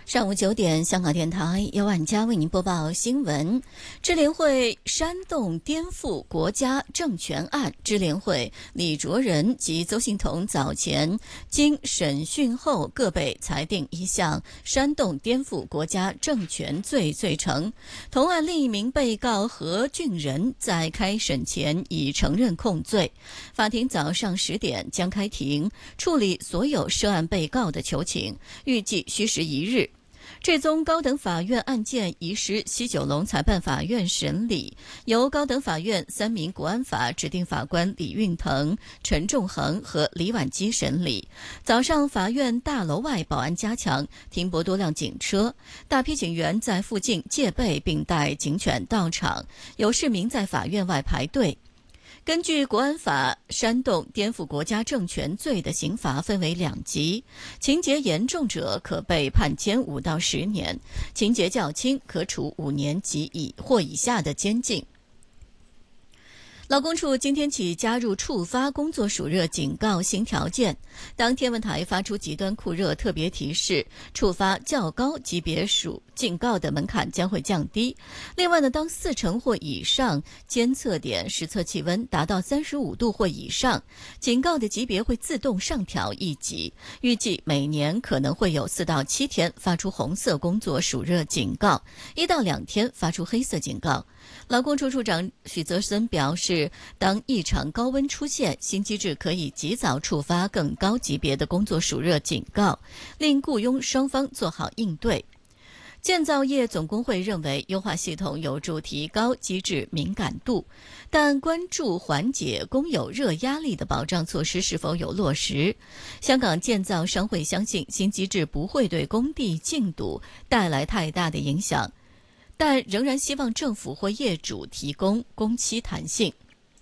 上午9点，香港电台由婉佳为您播报新闻。支联会煽动颠覆国家政权案，支联会李卓人及邹幸彤早前经审讯后各被裁定一项煽动颠覆国家政权罪罪成。同案另一名被告何俊仁在开审前已承认控罪。法庭早上10点将开庭，处理所有涉案被告的求情，预计需时1日。这宗高等法院案件移师西九龙裁判法院审理，由高等法院3名国安法指定法官李运腾、陈仲恒和李婉基审理。早上法院大楼外保安加强，停泊多辆警车，大批警员在附近戒备并带警犬到场，有市民在法院外排队。根据国安法，煽动颠覆国家政权罪的刑罚分为2级，情节严重者可被判监5到10年，情节较轻可处5年及以或以下的监禁。劳工处今天起加入触发工作暑热警告新条件，当天文台发出极端酷热特别提示，触发较高级别暑警告的门槛将会降低。另外呢，当4成或以上监测点实测气温达到35度或以上，警告的级别会自动上调1级。预计每年可能会有4到7天发出红色工作暑热警告，1到2天发出黑色警告。劳工处处长许泽森表示，当异常高温出现，新机制可以及早触发更高级别的工作暑热警告，令雇佣双方做好应对。建造业总工会认为，优化系统有助提高机制敏感度，但关注缓解工友热压力的保障措施是否有落实。香港建造商会相信，新机制不会对工地进度带来太大的影响，但仍然希望政府或业主提供工期弹性。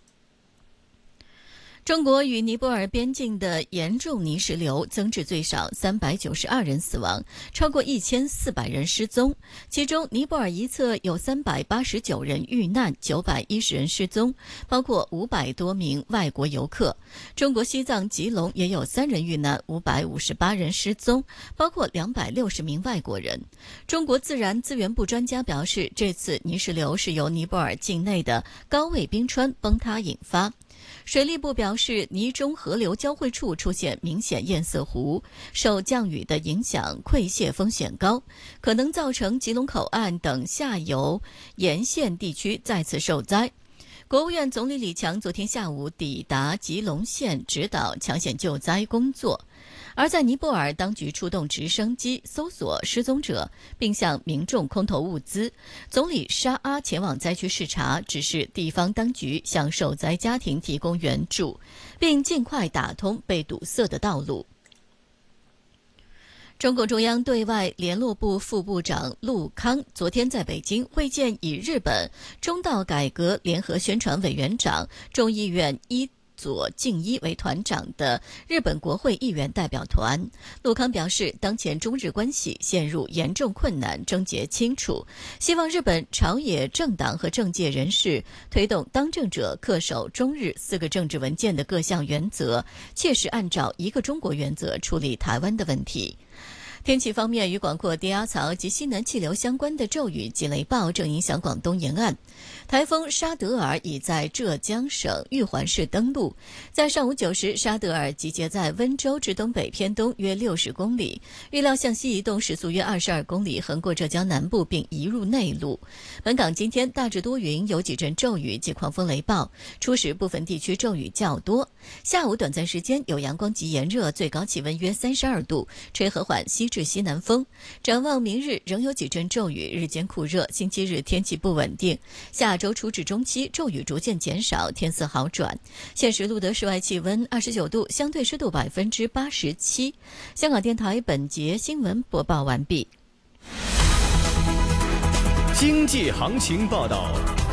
中国与尼泊尔边境的严重泥石流增至最少392人死亡，超过1400人失踪，其中尼泊尔一侧有389人遇难，910人失踪，包括500多名外国游客。中国西藏吉隆也有3人遇难，558人失踪，包括260名外国人。中国自然资源部专家表示，这次泥石流是由尼泊尔境内的高位冰川崩塌引发。水利部表示，尼中河流交汇处出现明显堰塞湖，受降雨的影响，溃泻风险高，可能造成吉隆口岸等下游沿线地区再次受灾。国务院总理李强昨天下午抵达吉隆县，指导抢险救灾工作。而在尼泊尔，当局出动直升机搜索失踪者，并向民众空投物资。总理沙阿前往灾区视察，指示地方当局向受灾家庭提供援助，并尽快打通被堵塞的道路。中共中央对外联络部副部长陆康昨天在北京会见以日本中道改革联合宣传委员长、众议院伊佐敬一为团长的日本国会议员代表团。陆康表示，当前中日关系陷入严重困难，症结清楚，希望日本朝野政党和政界人士推动当政者恪守中日4个政治文件的各项原则，切实按照一个中国原则处理台湾的问题。天气方面，与广阔低压槽及西南气流相关的骤雨及雷暴正影响广东沿岸。台风沙德尔已在浙江省玉环市登陆，在上午9时，沙德尔集结在温州至东北偏东约60公里，预料向西移动，时速约22公里，横过浙江南部并移入内陆。本港今天大致多云，有几阵骤雨及狂风雷暴，初时部分地区骤雨较多，下午短暂时间有阳光及炎热，最高气温约32度，吹和缓西至西南风。展望明日仍有几阵骤雨，日间酷热，星期日天气不稳定，下周初至中期骤雨逐渐减少，天色好转。现时录得室外气温29度，相对湿度87%。香港电台本节新闻播报完毕。 经济行情报道。